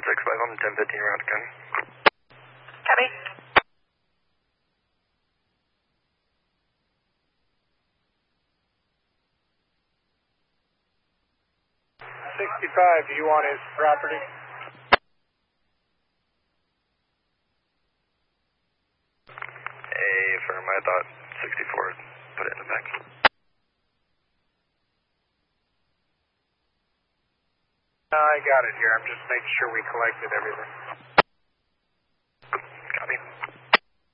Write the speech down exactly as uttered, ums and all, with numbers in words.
six five on ten fifteen round gun. Copy. sixty-five, do you want his property? Hey, firm, I thought sixty-four, put it in the back. I got it here, I'm just making sure we collected everything.